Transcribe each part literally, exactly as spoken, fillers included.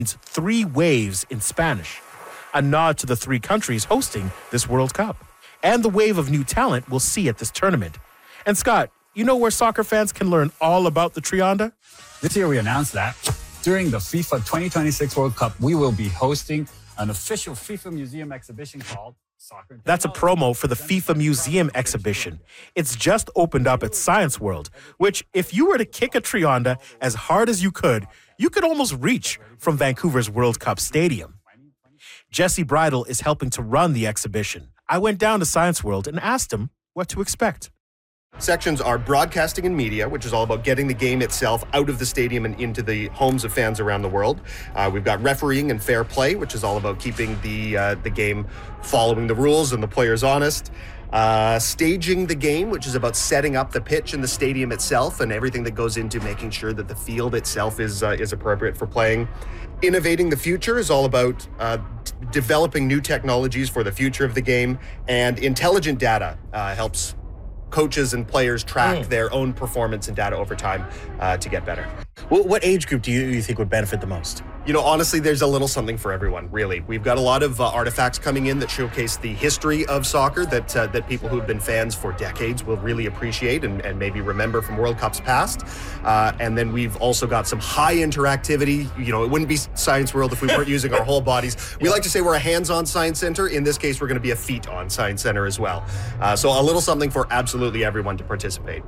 three waves in Spanish, a nod to the three countries hosting this World Cup, and the wave of new talent we'll see at this tournament. And Scott, you know where soccer fans can learn all about the Trianda? This year we announced that during the FIFA twenty twenty-six World Cup, we will be hosting an official FIFA Museum exhibition called Soccer. That's a promo for the FIFA Museum exhibition. It's just opened up at Science World, which if you were to kick a Trianda as hard as you could, you could almost reach from Vancouver's World Cup Stadium. Jesse Bridle is helping to run the exhibition. I went down to Science World and asked him what to expect. Sections are broadcasting and media, which is all about getting the game itself out of the stadium and into the homes of fans around the world. Uh, we've got refereeing and fair play, which is all about keeping the uh, the game following the rules and the players honest. Uh, staging the game, which is about setting up the pitch and the stadium itself and everything that goes into making sure that the field itself is uh, is appropriate for playing. Innovating the future is all about uh, d- developing new technologies for the future of the game, and intelligent data uh, helps coaches and players track mm. their own performance and data over time uh, to get better. Well, what age group do you, you think would benefit the most? You know, honestly, there's a little something for everyone, really. We've got a lot of uh, artifacts coming in that showcase the history of soccer that uh, that people who have been fans for decades will really appreciate and, and maybe remember from World Cups past. Uh, and then we've also got some high interactivity. You know, it wouldn't be Science World if we weren't using our whole bodies. We yeah. like to say we're a hands-on science center. In this case, we're going to be a feet-on science center as well. Uh, so a little something for absolutely everyone to participate.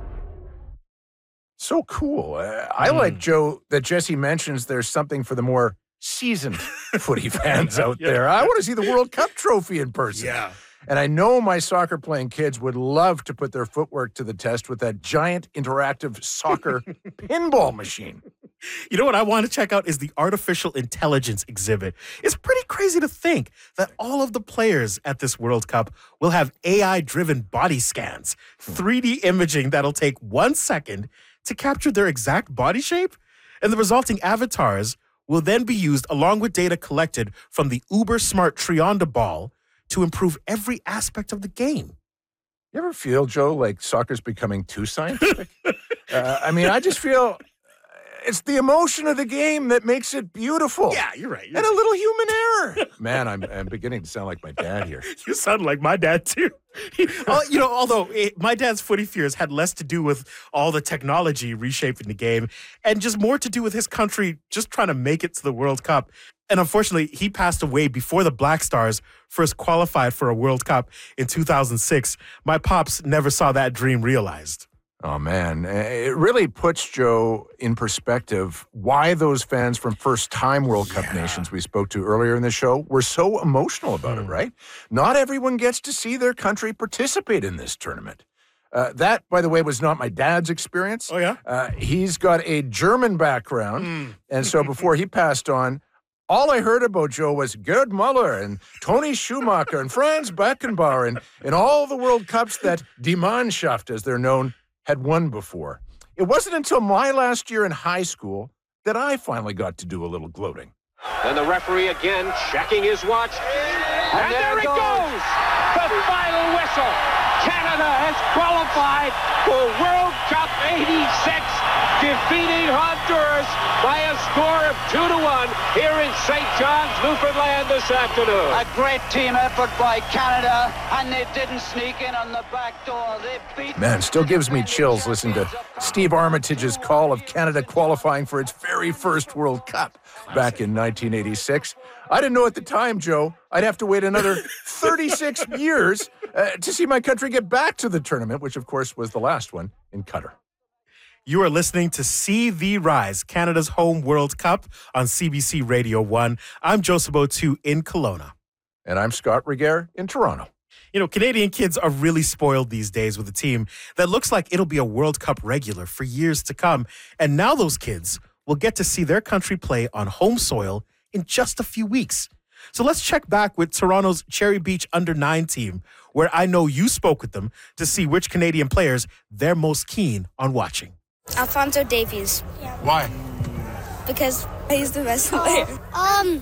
So cool. Uh, I mm. like, Joe, that Jesse mentions there's something for the more seasoned footy fans out yeah. there. I want to see the World Cup trophy in person. Yeah. And I know my soccer-playing kids would love to put their footwork to the test with that giant interactive soccer pinball machine. You know what I want to check out is the artificial intelligence exhibit. It's pretty crazy to think that all of the players at this World Cup will have A I-driven body scans, three D imaging that'll take one second to capture their exact body shape, and the resulting avatars will then be used along with data collected from the uber-smart Trianda ball to improve every aspect of the game. You ever feel, Joe, like soccer's becoming too scientific? uh, I mean, I just feel it's the emotion of the game that makes it beautiful. Yeah, you're right. You're and right. a little human error. Man, I'm, I'm beginning to sound like my dad here. You sound like my dad, too. He, you know, although it, my dad's footy fears had less to do with all the technology reshaping the game and just more to do with his country just trying to make it to the World Cup. And unfortunately, he passed away before the Black Stars first qualified for a World Cup in two thousand six. My pops never saw that dream realized. Oh, man. It really puts, Joe, in perspective why those fans from first-time World Cup yeah. nations we spoke to earlier in the show were so emotional about mm. it, right? Not everyone gets to see their country participate in this tournament. Uh, that, by the way, was not my dad's experience. Oh, yeah? Uh, he's got a German background, mm. and so before he passed on, all I heard about, Joe, was Gerd Müller and Toni Schumacher and Franz Beckenbauer and, and all the World Cups that Die Mannschaft, as they're known, had won before. It wasn't until my last year in high school that I finally got to do a little gloating. And the referee again checking his watch. And, and there, there it goes. goes! The final whistle. Canada has qualified for World Cup eighty-six, defeating Honduras by a score of two to one here in Saint John's, Newfoundland this afternoon. A great team effort by Canada, and they didn't sneak in on the back door. They beat. Man, still gives me chills listening to Steve Armitage's call of Canada qualifying for its very first World Cup back in nineteen eighty-six. I didn't know at the time, Joe, I'd have to wait another thirty-six years uh, to see my country get back to the tournament, which, of course, was the last one in Qatar. You are listening to See Thee Rise, Canada's home World Cup on C B C Radio one. I'm Joseph O'Toole in Kelowna. And I'm Scott Reguer in Toronto. You know, Canadian kids are really spoiled these days with a team that looks like it'll be a World Cup regular for years to come. And now those kids will get to see their country play on home soil in just a few weeks. So let's check back with Toronto's Cherry Beach under nine team, where I know you spoke with them to see which Canadian players they're most keen on watching. Alphonso Davies. Yeah. Why? Because he's the best player. Um,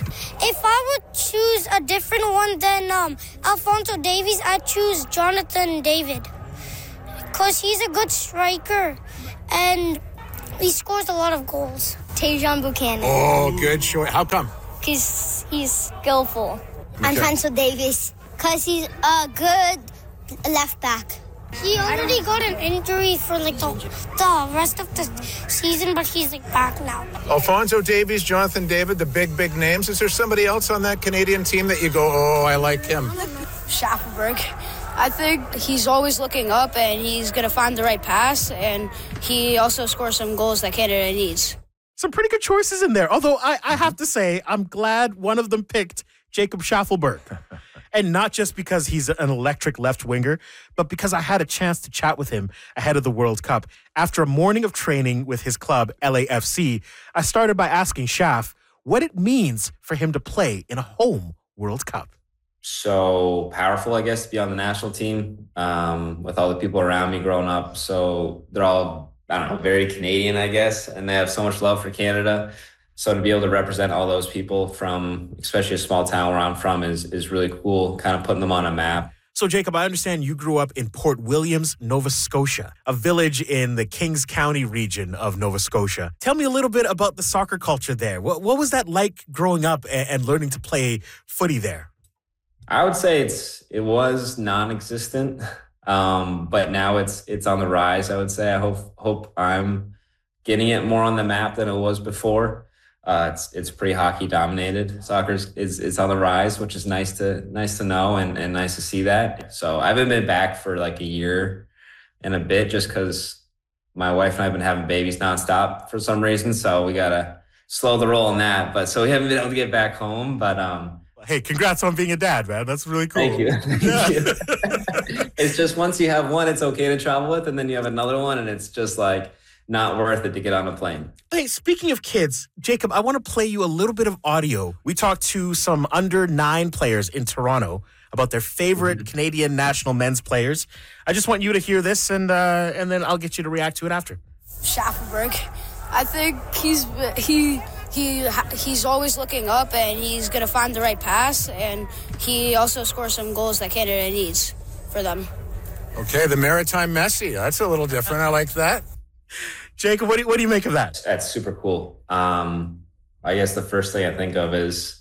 if I would choose a different one than um, Alphonso Davies, I'd choose Jonathan David. Because he's a good striker and he scores a lot of goals. Tajon Buchanan. Oh, good choice. How come? Because he's skillful. Alfonso Davies. Because he's a good left back. He already got an injury for like the, the rest of the season, but he's like back now. Alfonso Davies, Jonathan David, the big, big names. Is there somebody else on that Canadian team that you go, oh, I like him? Schaffelberg. I think he's always looking up and he's going to find the right pass, and he also scores some goals that Canada needs. Some pretty good choices in there. Although I, I have to say, I'm glad one of them picked Jacob Schaffelberg. And not just because he's an electric left winger, but because I had a chance to chat with him ahead of the World Cup. After a morning of training with his club, L A F C, I started by asking Schaff what it means for him to play in a home World Cup. So powerful, I guess, to be on the national team um, with all the people around me growing up. So they're all, I don't know, very Canadian, I guess, and they have so much love for Canada. So to be able to represent all those people from, especially a small town where I'm from, is is really cool, kind of putting them on a map. So, Jacob, I understand you grew up in Port Williams, Nova Scotia, a village in the Kings County region of Nova Scotia. Tell me a little bit about the soccer culture there. What, what was that like growing up and, and learning to play footy there? I would say it's it was non-existent, um, but now it's it's on the rise, I would say. I hope hope I'm getting it more on the map than it was before. Uh, it's it's pretty hockey dominated. Soccer is, is is on the rise, which is nice to nice to know and, and nice to see that. So I haven't been back for like a year and a bit just because my wife and I have been having babies nonstop for some reason. So we gotta slow the roll on that. But so we haven't been able to get back home. But um, hey, congrats on being a dad, man. That's really cool. Thank you. Thank you. It's just once you have one, it's okay to travel with, and then you have another one, and it's just like not worth it to get on a plane. Hey, speaking of kids, Jacob, I want to play you a little bit of audio. We talked to some under nine players in Toronto about their favorite mm-hmm. Canadian national men's players. I just want you to hear this, and uh, and then I'll get you to react to it after. Schaffelberg. I think he's he he he's always looking up and he's going to find the right pass, and he also scores some goals that Canada needs for them. Okay, the Maritime Messi. That's a little different. I like that. Jacob, what do you, what do you make of that? That's super cool. Um, I guess the first thing I think of is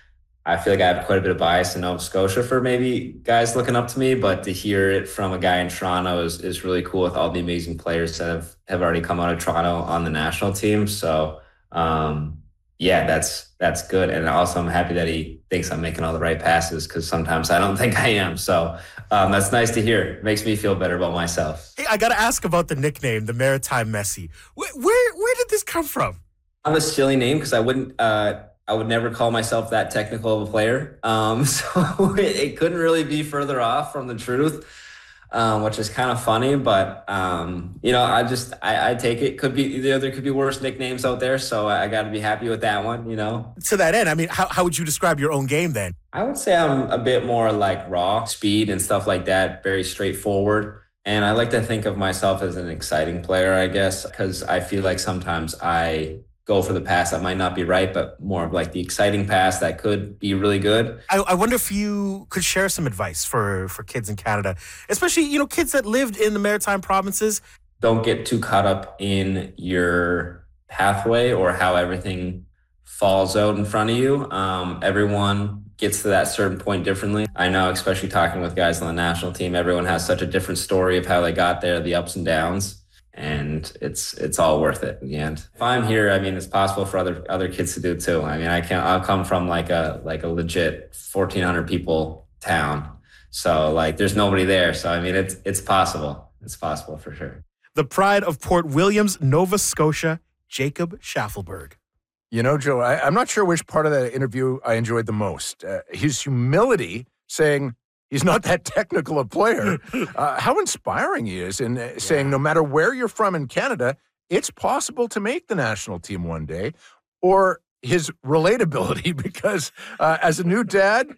I feel like I have quite a bit of bias in Nova Scotia for maybe guys looking up to me, but to hear it from a guy in Toronto is, is really cool with all the amazing players that have, have already come out of Toronto on the national team. So, um, yeah, that's that's good. And also I'm happy that he thinks I'm making all the right passes because sometimes I don't think I am. So um, that's nice to hear. It makes me feel better about myself. Hey, I got to ask about the nickname, the Maritime Messi. Where, where, where did this come from? I have a silly name because I wouldn't uh, I would never call myself that technical of a player. Um, so it, it couldn't really be further off from the truth. Um, which is kind of funny, but, um, you know, I just, I, I take it. Could be, you know, there could be worse nicknames out there, so I, I got to be happy with that one, you know. To that end, I mean, how, how would you describe your own game then? I would say I'm a bit more like raw, speed and stuff like that, very straightforward. And I like to think of myself as an exciting player, I guess, because I feel like sometimes I go for the pass that might not be right, but more of like the exciting pass that could be really good. I, I wonder if you could share some advice for, for kids in Canada, especially, you know, kids that lived in the Maritime provinces. Don't get too caught up in your pathway or how everything falls out in front of you. Um, everyone gets to that certain point differently. I know, especially talking with guys on the national team, everyone has such a different story of how they got there, the ups and downs. And it's it's all worth it in the end. If I'm here, I mean, it's possible for other other kids to do it too. I mean, I can't. I'll come from like a like a legit fourteen hundred people town, so like there's nobody there. So I mean, it's it's possible. It's possible for sure. The pride of Port Williams, Nova Scotia, Jacob Schaffelberg. You know, Joe, I, I'm not sure which part of that interview I enjoyed the most. Uh, his humility, saying he's not that technical a player. Uh, how inspiring he is in uh, saying no matter where you're from in Canada, it's possible to make the national team one day. Or his relatability, because uh, as a new dad,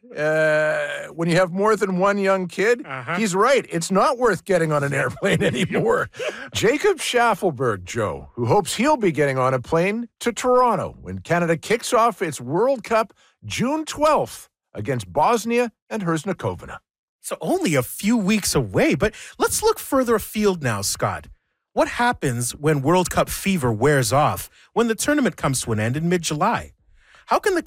uh, when you have more than one young kid, uh-huh. he's right. It's not worth getting on an airplane anymore. Jacob Schaffelberg, Joe, who hopes he'll be getting on a plane to Toronto when Canada kicks off its World Cup June twelfth. Against Bosnia and Herzegovina. So only a few weeks away, but let's look further afield now, Scott. What happens when World Cup fever wears off when the tournament comes to an end in mid-July? How can the